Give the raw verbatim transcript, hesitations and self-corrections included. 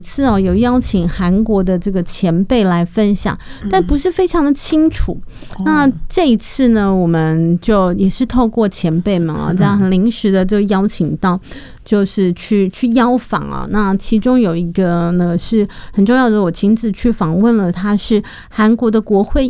次哦，有邀请韩国的这个前辈来分享，但不是非常的清楚。嗯、那这一次呢，我们就也是透过前辈们啊，这样很临时的就邀请到，就是去去邀访啊。那其中有一个呢是很重要的，我亲自去访问了，他是韩国的国会